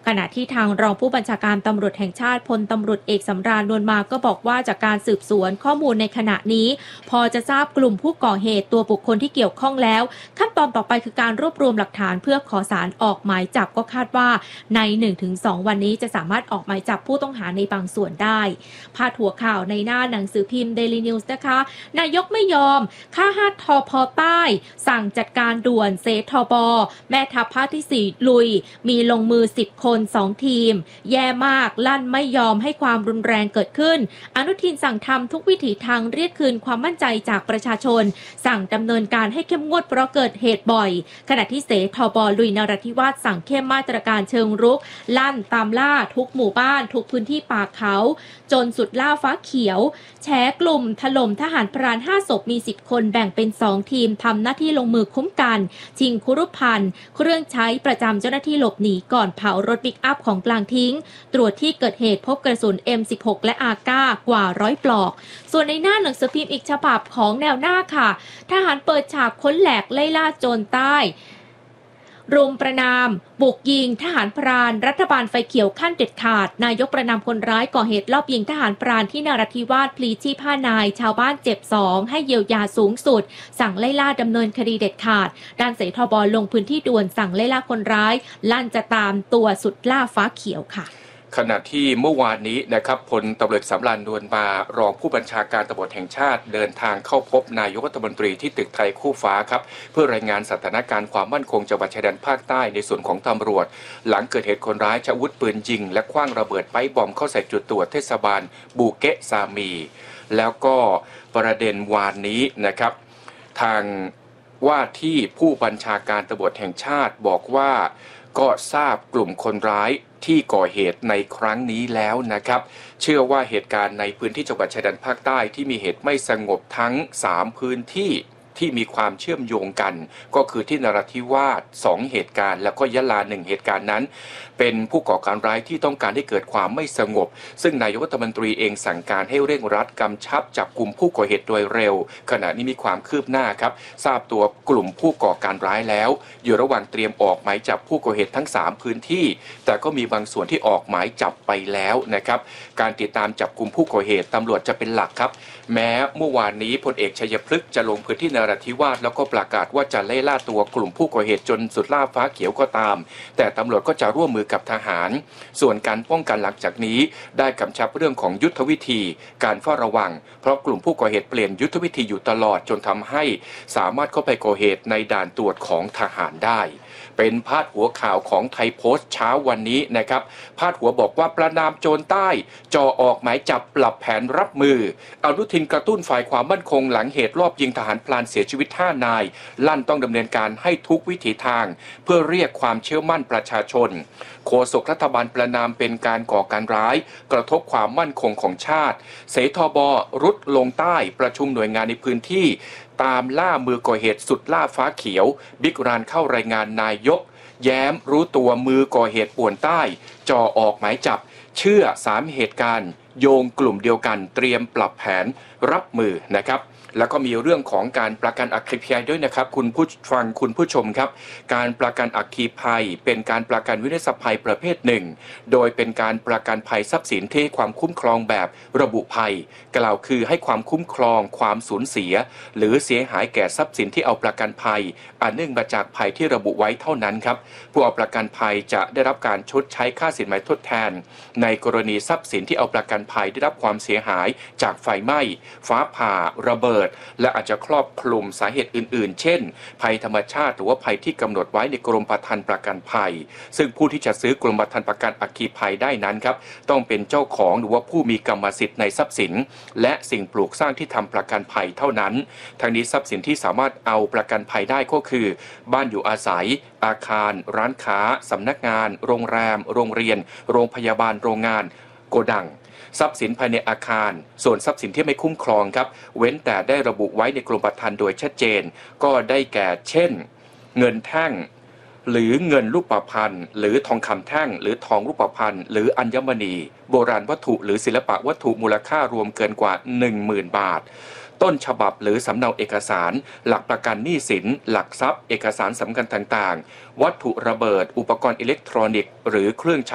ขณะที่ทางรองผู้บัญชาการตำรวจแห่งชาติพลตำรวจเอกสำราญ นวลมาก็บอกว่าจากการสืบสวนข้อมูลในขณะนี้พอจะทราบกลุ่มผู้ก่อเหตุตัวบุคคลที่เกี่ยวข้องแล้วขั้นตอนต่อไปคือการรวบรวมหลักฐานเพื่อขอศาลออกหมายจับก็คาดว่าใน 1-2 วันนี้จะสามารถออกหมายจับผู้ต้องหาในบางส่วนได้พาดหัวข่าวในหน้าหนังสือพิมพ์ Daily News นะคะนายกไม่ยอมค่า5 ทพ.ใต้สั่งจัดการด่วนเสทบ.แม่ทัพภาคที่4ลุยมีลงมือ10 คน2 ทีมแย่มากลั่นไม่ยอมให้ความรุนแรงเกิดขึ้นอนุทินสั่งทำทุกวิถีทางเรียกคืนความมั่นใจจากประชาชนสั่งดำเนินการให้เข้มงวดเพราะเกิดเหตุบ่อยขณะที่เสทบ.ลุยนราธิวาสสั่งเข้มมาตรการเชิงรุกลั่นตามล่าทุกหมู่บ้านทุกพื้นที่ป่าเขาจนสุดล่าฟ้าเขียวแฉกลุ่มถล่มทหารพราน5 ศพมี10 คนแบ่งเป็น2 ทีมทำหน้าที่ลงมือคุ้มกันชิงคุรุภัณฑ์เครื่องใช้ประจำเจ้าหน้าที่หลบหนีก่อนเผารถปิกอัพของกลางทิ้งตรวจที่เกิดเหตุพบกระสุน M16 และอาก้ากว่า100 ปลอกส่วนในหน้าหนังสือพิมพ์อีกฉบับของแนวหน้าค่ะทหารเปิดฉากค้นแหลกไล่ล่าโจรใต้รุมประนามบุกยิงทหารพรานรัฐบาลไฟเขียวขั้นเด็ดขาดนายกประนามคนร้ายก่อเหตุลอบยิงทหารพรานที่นราธิวาสพลีชีพ5 นายชาวบ้านเจ็บ2ให้เยียวยาสูงสุดสั่งไล่ล่าดำเนินคดีเด็ดขาดด้านเสทบ.ลงพื้นที่ด่วนสั่งไล่ล่าคนร้ายลั่นจะตามตัวสุดล่าฟ้าเขียวค่ะขณะที่เมื่อวานนี้นะครับพลตำรวจสำราญ นวลมารองผู้บัญชาการตำรวจแห่งชาติเดินทางเข้าพบนายกรัฐมนตรีที่ตึกไทยคู่ฟ้าครับเพื่อรายงานสถานการณ์ความมั่นคงจังหวัดชายแดนภาคใต้ในส่วนของตำรวจหลังเกิดเหตุคนร้ายใช้อาวุธปืนยิงและขว้างระเบิดไปบอมเข้าใส่จุดตรวจเทศบาลบูเกะซามีแล้วก็ประเด็นวานนี้นะครับทางว่าที่ผู้บัญชาการตำรวจแห่งชาติบอกว่าก็ทราบกลุ่มคนร้ายที่ก่อเหตุในครั้งนี้แล้วนะครับเชื่อว่าเหตุการณ์ในพื้นที่จังหวัดชายแดนภาคใต้ที่มีเหตุไม่สงบทั้ง3 พื้นที่ที่มีความเชื่อมโยงกันก็คือที่นราธิวาส2 เหตุการณ์แล้วก็ยะลา1 เหตุการณ์นั้นเป็นผู้ก่อการร้ายที่ต้องการให้เกิดความไม่สงบซึ่งนายกรัฐมนตรีเองสั่งการให้เร่งรัดกำชับจับกลุ่มผู้ก่อเหตุโดยเร็วขณะนี้มีความคืบหน้าครับทราบตัวกลุ่มผู้ก่อการร้ายแล้วอยู่ระหว่างเตรียมออกหมายจับผู้ก่อเหตุทั้ง3 พื้นที่แต่ก็มีบางส่วนที่ออกหมายจับไปแล้วนะครับการติดตามจับกลุ่มผู้ก่อเหตุตำรวจจะเป็นหลักครับแม้เมื่อวานนี้พลเอกชัยพฤกษ์จะลงพื้นที่นราธิวาสแล้วก็ประกาศว่าจะไล่ล่าตัวกลุ่มผู้ก่อเหตุจนสุดล่าฟ้าเขียวก็ตามแต่ตำรวจก็จะร่วมมือกับทหารส่วนการป้องกันหลังจากนี้ได้กำชับเรื่องของยุทธวิธีการเฝ้าระวังเพราะกลุ่มผู้ก่อเหตุเปลี่ยนยุทธวิธีอยู่ตลอดจนทำให้สามารถเข้าไปก่อเหตุในด่านตรวจของทหารได้เป็นพาดหัวข่าวของไทยโพสต์เช้าวันนี้นะครับพาดหัวบอกว่าประนามโจรใต้จ่อออกหมายจับปรับแผนรับมืออนุทินกระตุ้นฝ่ายความมั่นคงหลังเหตุรอบยิงทหารพลานเสียชีวิต5 นายลั่นต้องดำเนินการให้ทุกวิถีทางเพื่อเรียกความเชื่อมั่นประชาชนโฆษกรัฐบาลประนามเป็นการก่อการร้ายกระทบความมั่นคงของชาติเสทบ.รุดลงใต้ประชุมหน่วยงานในพื้นที่ตามล่ามือก่อเหตุสุดล่าฟ้าเขียวบิ๊กรานเข้ารายงานนายกแย้มรู้ตัวมือก่อเหตุป่วนใต้จ่อออกหมายจับเชื่อ3 เหตุการณ์โยงกลุ่มเดียวกันเตรียมปรับแผนรับมือนะครับแล้วก็มีเรื่องของการประกันอัคคีภัยด้วยนะครับคุณผู้ฟังคุณผู้ชมครับการประกันอัคคีภัยเป็นการประกันวินาศภัยประเภทหนึ่งโดยเป็นการประกันภัยทรัพย์สินที่ให้ความคุ้มครองแบบระบุภัยกล่าวคือให้ความคุ้มครองความสูญเสียหรือเสียหายแก่ทรัพย์สินที่เอาประกันภัยอันเนื่องมาจากภัยที่ระบุไว้เท่านั้นครับผู้เอาประกันภัยจะได้รับการชดใช้ค่าสินไหมทดแทนในกรณีทรัพย์สินที่เอาประกันภัยได้รับความเสียหายจากไฟไหม้ฟ้าผ่าระเบิดและอาจจะครอบคลุมสาเหตุอื่นๆเช่นภัยธรรมชาติหรือว่าภัยที่กำหนดไว้ในกรมธรรม์ประกันภัยซึ่งผู้ที่จะซื้อกรมธรรม์ประกันอัคคีภัยได้นั้นครับต้องเป็นเจ้าของหรือว่าผู้มีกรรมสิทธิ์ในทรัพย์สินและสิ่งปลูกสร้างที่ทำประกันภัยเท่านั้นทั้งนี้ทรัพย์สินที่สามารถเอาประกันภัยได้ก็คือบ้านอยู่อาศัยอาคารร้านค้าสำนักงานโรงแรมโรงเรียนโรงพยาบาลโรงงานโกดังทรัพย์สินภายในอาคารส่วนทรัพย์สินที่ไม่คุ้มครองครับเว้นแต่ได้ระบุไว้ในกรมธรรม์โดยชัดเจนก็ได้แก่เช่นเงินแท่งหรือเงินรูปพรรณหรือทองคำแท่งหรือทองรูปพรรณหรืออัญมณีโบราณวัตถุหรือศิลปะวัตถุมูลค่ารวมเกินกว่า 10,000 บาทต้นฉบับหรือสำเนาเอกสารหลักประกันหนี้สินหลักทรัพย์เอกสารสำคัญต่างๆวัตถุระเบิดอุปกรณ์อิเล็กทรอนิกส์หรือเครื่องใช้